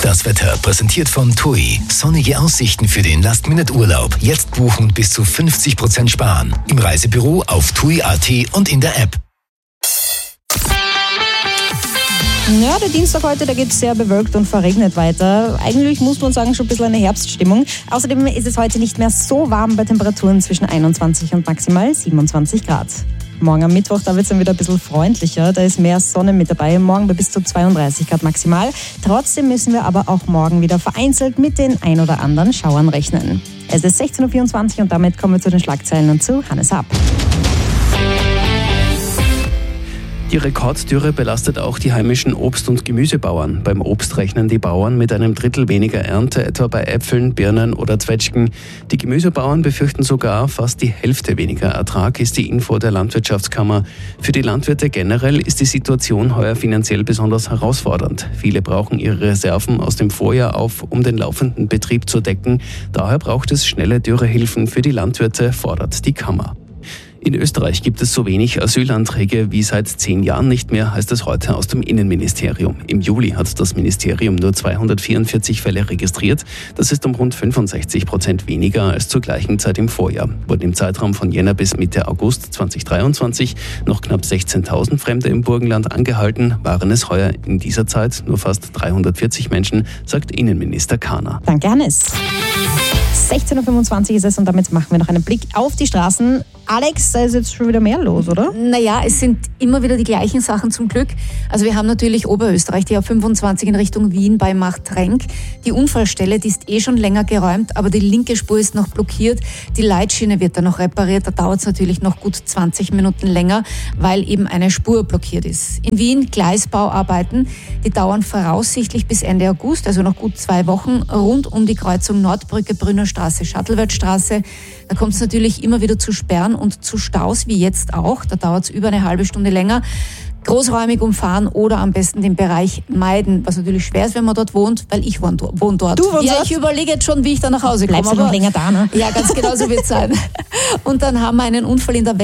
Das Wetter präsentiert von TUI. Sonnige Aussichten für den Last-Minute-Urlaub. Jetzt buchen und bis zu 50% sparen. Im Reisebüro, auf TUI.at und in der App. Ja, der Dienstag heute, der geht sehr bewölkt und verregnet weiter. Eigentlich muss man sagen, schon ein bisschen eine Herbststimmung. Außerdem ist es heute nicht mehr so warm bei Temperaturen zwischen 21 und maximal 27 Grad. Morgen am Mittwoch, da wird es dann wieder ein bisschen freundlicher. Da ist mehr Sonne mit dabei. Morgen bei bis zu 32 Grad maximal. Trotzdem müssen wir aber auch morgen wieder vereinzelt mit den ein oder anderen Schauern rechnen. Es ist 16.24 Uhr und damit kommen wir zu den Schlagzeilen und zu Hannes Happ. Die Rekorddürre belastet auch die heimischen Obst- und Gemüsebauern. Beim Obst rechnen die Bauern mit einem Drittel weniger Ernte, etwa bei Äpfeln, Birnen oder Zwetschgen. Die Gemüsebauern befürchten sogar fast die Hälfte weniger Ertrag, ist die Info der Landwirtschaftskammer. Für die Landwirte generell ist die Situation heuer finanziell besonders herausfordernd. Viele brauchen ihre Reserven aus dem Vorjahr auf, um den laufenden Betrieb zu decken. Daher braucht es schnelle Dürrehilfen für die Landwirte, fordert die Kammer. In Österreich gibt es so wenig Asylanträge wie seit 10 Jahren nicht mehr, heißt es heute aus dem Innenministerium. Im Juli hat das Ministerium nur 244 Fälle registriert. Das ist um rund 65% weniger als zur gleichen Zeit im Vorjahr. Wurden im Zeitraum von Jänner bis Mitte August 2023 noch knapp 16.000 Fremde im Burgenland angehalten, waren es heuer in dieser Zeit nur fast 340 Menschen, sagt Innenminister Kahner. Danke, Hannes. 16.25 Uhr ist es und damit machen wir noch einen Blick auf die Straßen. Alex, da ist jetzt schon wieder mehr los, oder? Naja, es sind immer wieder die gleichen Sachen zum Glück. Also wir haben natürlich Oberösterreich, die A25 in Richtung Wien bei Machtrenk. Die Unfallstelle, die ist schon länger geräumt, aber die linke Spur ist noch blockiert. Die Leitschiene wird da noch repariert. Da dauert es natürlich noch gut 20 Minuten länger, weil eben eine Spur blockiert ist. In Wien Gleisbauarbeiten, die dauern voraussichtlich bis Ende August, also noch gut 2 Wochen, rund um die Kreuzung Nordbrücke, Brünnerstraße, Schattlewertstraße. Da kommt es natürlich immer wieder zu Sperren und zu Staus, wie jetzt auch. Da dauert es über eine halbe Stunde länger. Großräumig umfahren oder am besten den Bereich meiden, was natürlich schwer ist, wenn man dort wohnt, weil ich wohne dort. Du wohnst ja, dort? ich überlege jetzt schon, wie ich da nach Hause komme. Bleibst du noch länger da, ne? Ja, ganz genau so wird es sein. Und dann haben wir einen Unfall in der